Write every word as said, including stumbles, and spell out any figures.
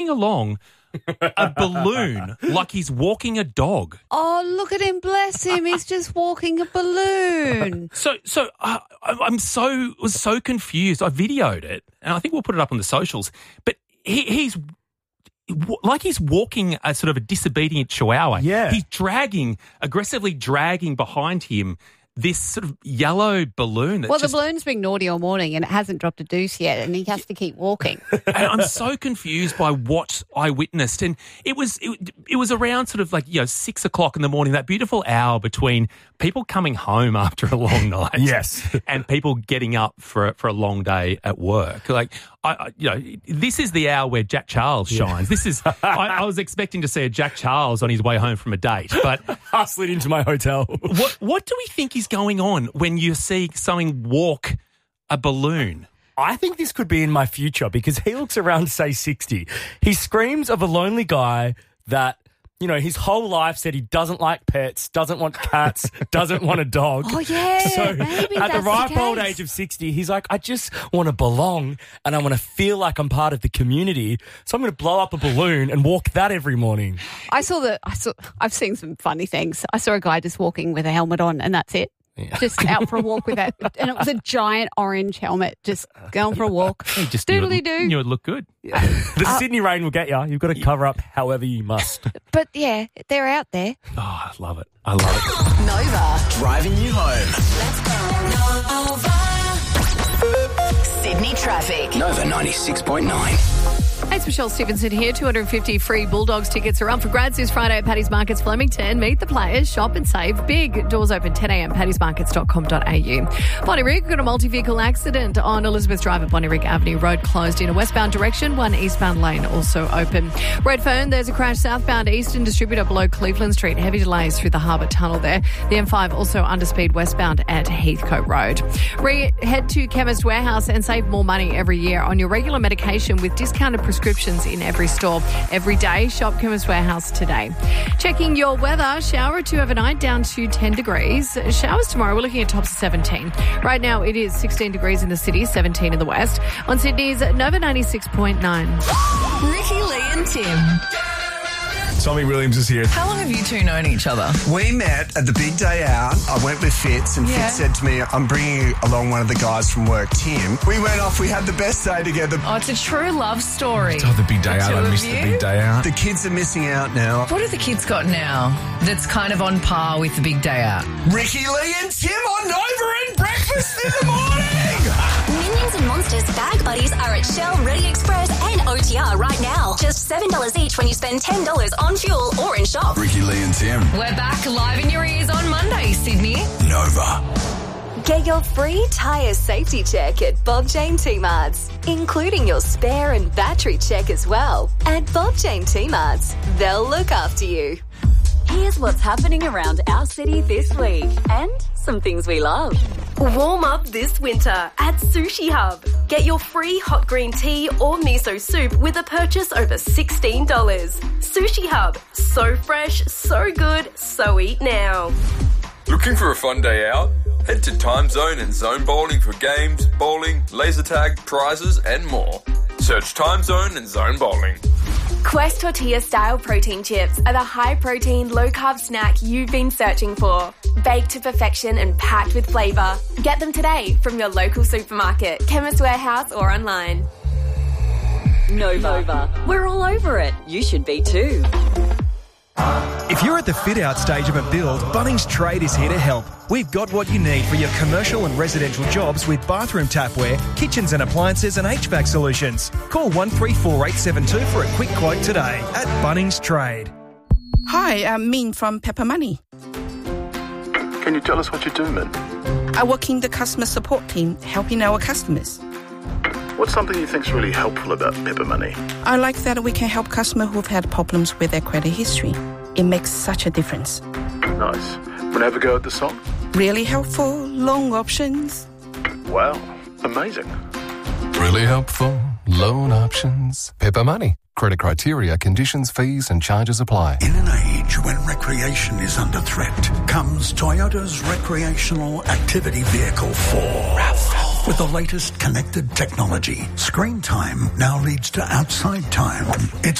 along a balloon like he's walking a dog. Oh, look at him, bless him. He's just walking a balloon. So, so uh, I'm so was so confused. I videoed it, and I think we'll put it up on the socials. But he, he's like he's walking a sort of a disobedient chihuahua. Yeah, he's dragging aggressively, dragging behind him this sort of yellow balloon. Well, just, the balloon's been naughty all morning and it hasn't dropped a deuce yet, and he has to keep walking. And I'm so confused by what I witnessed. And it was it, it was around sort of like, you know, six o'clock in the morning, that beautiful hour between people coming home after a long night. Yes. And people getting up for, for a long day at work. Like, I, I you know, this is the hour where Jack Charles shines. Yeah. This is, I, I was expecting to see a Jack Charles on his way home from a date, but I slid into my hotel. What, what do we think is going on when you see someone walk a balloon? I think this could be in my future because he looks around, say, sixty. He screams of a lonely guy that, you know, his whole life said he doesn't like pets, doesn't want cats, doesn't want a dog. Oh, yeah. So maybe at that's the ripe the old case. age of sixty, he's like, I just want to belong and I want to feel like I'm part of the community. So I'm going to blow up a balloon and walk that every morning. I saw the, I saw, I've seen some funny things. I saw a guy just walking with a helmet on and that's it. Yeah. Just out for a walk with that. And it was a giant orange helmet, just going for a walk. He just Doodly knew it, doo. knew it looked good. Yeah. The Uh, Sydney rain will get you. You've got to cover up however you must. But yeah, they're out there. Oh, I love it. I love it. Nova. Driving you home. Let's go. Nova. Sydney traffic. Nova ninety-six point nine. Hey, it's Michelle Stevenson here. two hundred fifty free Bulldogs tickets are up for grabs this Friday at Paddy's Markets Flemington. Meet the players, shop and save big. Doors open ten a.m. paddy's markets dot com dot a u. Bonnyrigg got a multi-vehicle accident on Elizabeth Drive at Bonnyrigg Avenue. Road closed in a westbound direction. One eastbound lane also open. Redfern, there's a crash southbound Eastern Distributor below Cleveland Street. Heavy delays through the Harbour Tunnel there. The M five also underspeed westbound at Heathcote Road. Re- head to Chemist Warehouse and save more money every year on your regular medication with discounted prescriptions in every store. Every day, shop Chemist Warehouse today. Checking your weather, shower or two overnight down to ten degrees. Showers tomorrow, we're looking at tops of seventeen. Right now, it is sixteen degrees in the city, seventeen in the west. On Sydney's Nova ninety-six point nine. Ricky, Lee and Tim. Tommy Williams is here. How long have you two known each other? We met at the big day out. I went with Fitz and Yeah. Fitz said to me, I'm bringing along one of the guys from work, Tim. We went off. We had the best day together. Oh, it's a true love story. Oh, the big day The out. two I of missed the you? big day out. The kids are missing out now. What have the kids got now that's kind of on par with the big day out? Ricky, Lee and Tim on Nova and breakfast in the morning. Minions and Monsters Bag Buddies are at Shell, Ready Express and O T R right now. Just seven dollars each when you spend ten dollars on fuel or in shop. Ricky, Lee and Tim. We're back live in your ears on Monday, Sydney. Nova. Get your free tyre safety check at Bob Jane T-Marts, including your spare and battery check as well. At Bob Jane T-Marts, they'll look after you. Here's what's happening around our city this week and some things we love. Warm up this winter at Sushi Hub. Get your free hot green tea or miso soup with a purchase over sixteen dollars. Sushi Hub. So fresh, so good, so eat now. Looking for a fun day out? Head to Time Zone and Zone Bowling for games, bowling, laser tag, prizes and more. Search Time Zone and Zone Bowling. Quest Tortilla-style protein chips are the high-protein, low-carb snack you've been searching for. Baked to perfection and packed with flavour. Get them today from your local supermarket, Chemist Warehouse or online. Nova. Nova. We're all over it. You should be too. If you're at the fit-out stage of a build, Bunnings Trade is here to help. We've got what you need for your commercial and residential jobs with bathroom tapware, kitchens and appliances and H V A C solutions. Call one three four eight seven two for a quick quote today at Bunnings Trade. Hi, I'm Min from Pepper Money. Can you tell us what you do, Min? I work in the customer support team, helping our customers. What's something you think's really helpful about Pepper Money? I like that we can help customers who've had problems with their credit history. It makes such a difference. Nice. Want to have a go at the song? Really helpful, long options. Wow, amazing. Really helpful. Loan options. Pepper Money. Credit criteria, conditions, fees and charges apply. In an age when recreation is under threat, comes Toyota's recreational activity vehicle four. RAV four. With the latest connected technology, screen time now leads to outside time. It's